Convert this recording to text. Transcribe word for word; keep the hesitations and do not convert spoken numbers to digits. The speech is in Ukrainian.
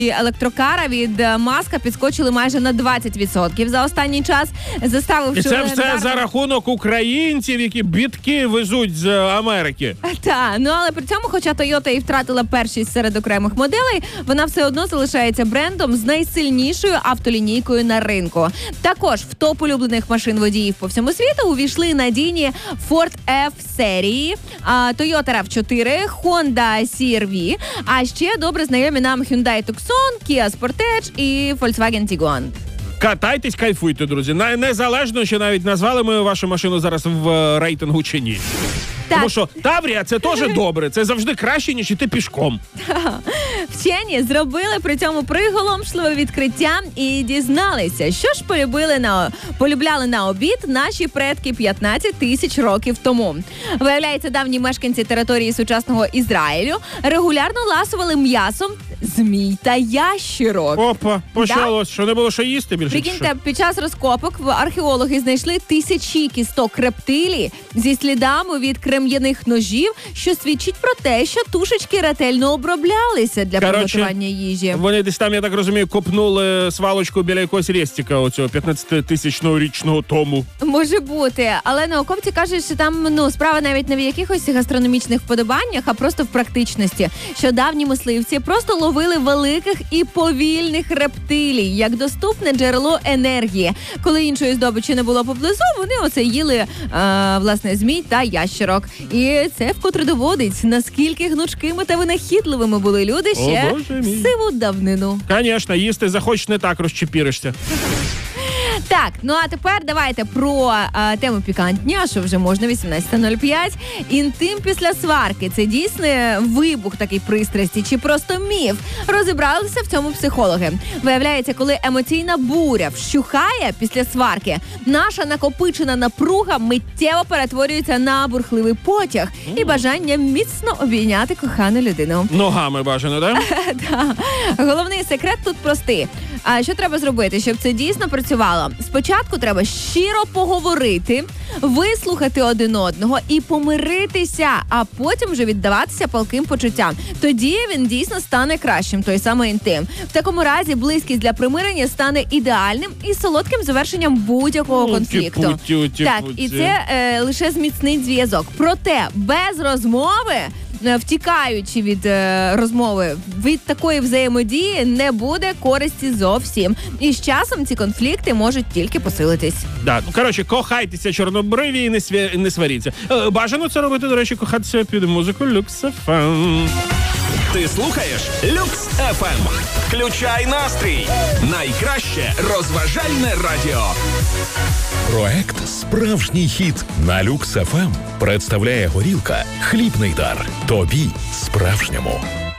електрокара від Маска підскочили майже на двадцять відсотків за останній час, заставивши... І це все легендарну... за рахунок українців, які бітки везуть з Америки. Так, ну але при цьому, хоча Toyota і втратила першість серед окремих моделей, вона все одно залишається брендом з найсильнішою автолінійкою на ринку. Також в топ улюблених машин водіїв по всьому світу увійшли надійні Ford F-серії, Toyota рав чотири, Honda сі ар ві, а ще добре знайомі нам Hyundai Tucson, Kia Sportage і Volkswagen Tiguan. Катайтесь, кайфуйте, друзі. Незалежно, що навіть назвали ми вашу машину зараз в рейтингу чи ні. Так. Тому що Таврія – це теж добре. Це завжди краще, ніж іти пішком. Вчені зробили при цьому приголомшливе відкриття і дізналися, що ж полюбили на, полюбляли на обід наші предки п'ятнадцять тисяч років тому. Виявляється, давні мешканці території сучасного Ізраїлю регулярно ласували м'ясом змій та ящерок. Опа, почалось. Да? Що не було що їсти більше? Прикиньте, під час розкопок археологи знайшли тисячі кісток рептилій зі слідами від крем'яних ножів, що свідчить про те, що тушечки ретельно оброблялися для Короче, приготування їжі. Вони десь там, я так розумію, копнули свалочку біля якогось рестика оцього п'ятнадцятитисячного річного тому. Може бути, але науковці кажуть, що там ну справа навіть не в якихось гастрономічних вподобаннях, а просто в практичності. Що давні мисливці просто ловили великих і повільних рептилій, як доступне джерело енергії. Коли іншої здобичі не було поблизу, вони оце їли, е, власне, змій та ящерок. І це вкотре доводить, наскільки гнучкими та винахідливими були люди ще в сиву давнину. Звісно, їсти захочеш, не так розчепіришся. Так, ну а тепер давайте про а, тему пікантня, що вже можна, вісімнадцята нуль п'ять. Інтим після сварки – це дійсно вибух такий пристрасті чи просто міф? Розібралися в цьому психологи. Виявляється, коли емоційна буря вщухає після сварки, наша накопичена напруга миттєво перетворюється на бурхливий потяг і бажання міцно обійняти кохану людину. Ногами бажано, так? Так. Головний секрет тут простий. А що треба зробити, щоб це дійсно працювало? Спочатку треба щиро поговорити, вислухати один одного і помиритися, а потім вже віддаватися палким почуттям. Тоді він дійсно стане кращим, той самий інтим. В такому разі близькість для примирення стане ідеальним і солодким завершенням будь-якого конфлікту. Тіпу, тіпу, тіпу, так, і це е, лише зміцнить зв'язок. Проте без розмови, втікаючи від е, розмови, від такої взаємодії не буде користі зовсім. І з часом ці конфлікти можуть тільки посилитись. Да. Ну, коротше, кохайтеся чорнобриві і не, свя... не сваріться. Е, бажано це робити, до речі, кохатися під музику Люкс еф ем. Ти слухаєш Люкс еф ем. Включай настрій. Найкраще розважальне радіо. Проект «Справжній хіт» на Люкс еф ем представляє горілка «Хлібний дар». Тобі справжньому.